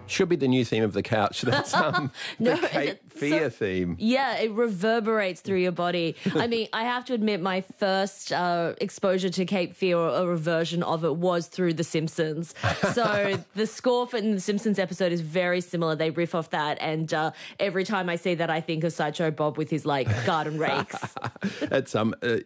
Should be the new theme of the couch. That's No, the Cape Fear theme. Yeah, it reverberates through your body. I mean, I have to admit my first exposure to Cape Fear or a version of it was through The Simpsons. So the score for the Simpsons episode is very similar. They riff off that, and every time I see that, I think of Sideshow Bob with his, like, garden rakes. That's the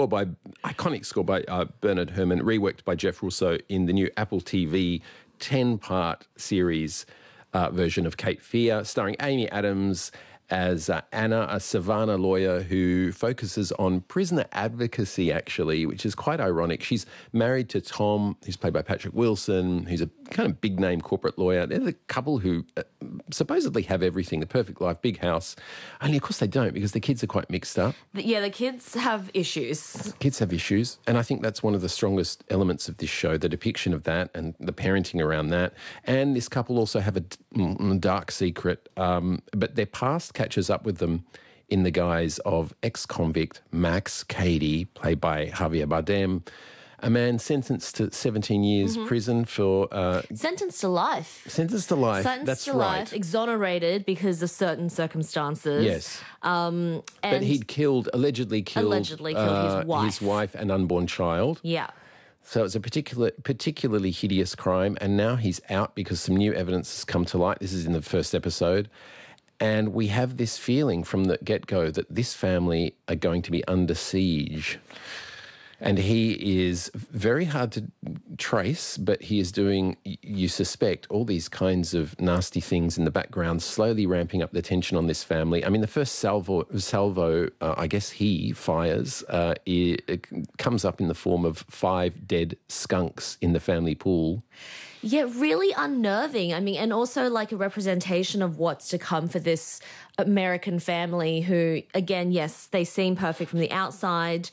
iconic score by Bernard Herrmann, reworked by Jeff Russo in the new Apple TV 10-part series version of Cape Fear, starring Amy Adams as Anna, a Savannah lawyer who focuses on prisoner advocacy, actually, which is quite ironic. She's married to Tom, who's played by Patrick Wilson, who's a kind of big-name corporate lawyer. They're the couple who supposedly have everything, the perfect life, big house. Only, of course, they don't, because the kids are quite mixed up. Yeah, the kids have issues. Kids have issues, and I think that's one of the strongest elements of this show, the depiction of that and the parenting around that. And this couple also have a dark secret, but their past catches up with them in the guise of ex-convict Max Cady, played by Javier Bardem, a man sentenced to 17 years prison for... Sentenced to life. Sentenced to life, that's right. Life, exonerated because of certain circumstances. Yes. And but he'd allegedly killed his wife and unborn child. Yeah. So it's a particularly hideous crime, and now he's out because some new evidence has come to light. This is in the first episode. And we have this feeling from the get-go that this family are going to be under siege. And he is very hard to trace, but he is doing, you suspect, all these kinds of nasty things in the background, slowly ramping up the tension on this family. I mean, the first salvo I guess he fires, it comes up in the form of 5 dead skunks in the family pool. Yeah, really unnerving. I mean, and also like a representation of what's to come for this American family who, again, yes, they seem perfect from the outside.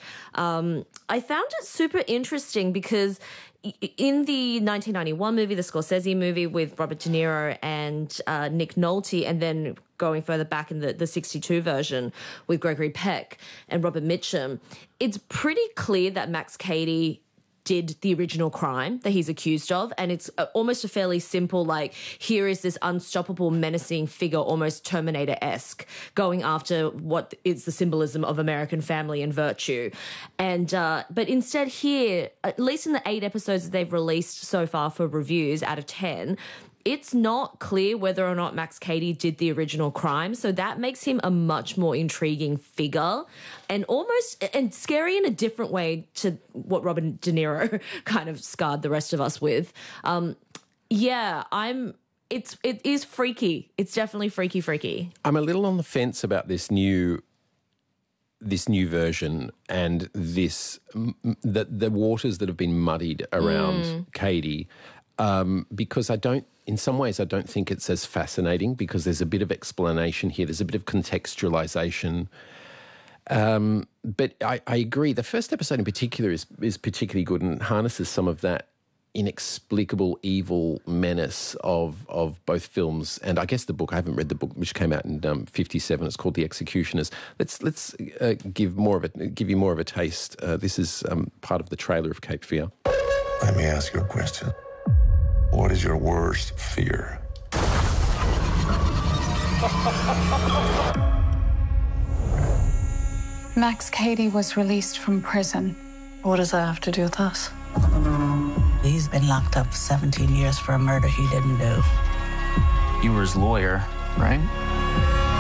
I found it super interesting because in the 1991 movie, the Scorsese movie with Robert De Niro and Nick Nolte, and then going further back in the 62 version with Gregory Peck and Robert Mitchum, it's pretty clear that Max Cady did the original crime that he's accused of, and it's almost a fairly simple, like, here is this unstoppable, menacing figure, almost Terminator-esque, going after what is the symbolism of American family and virtue. And but instead here, at least in the 8 episodes that they've released so far for reviews out of 10, it's not clear whether or not Max Cady did the original crime, so that makes him a much more intriguing figure and scary in a different way to what Robert De Niro kind of scarred the rest of us with. It is freaky. It's definitely freaky. I'm a little on the fence about this new version and the waters that have been muddied around Cady. Because in some ways I don't think it's as fascinating because there's a bit of explanation here. There's a bit of contextualization. But I agree. The first episode in particular is particularly good and harnesses some of that inexplicable evil menace of both films and I guess the book. I haven't read the book, which came out in 1957. It's called The Executioners. Let's give you more of a taste. This is part of the trailer of Cape Fear. Let me ask you a question. What is your worst fear? Max Cady was released from prison. What does that have to do with us? He's been locked up 17 years for a murder he didn't do. You were his lawyer, right?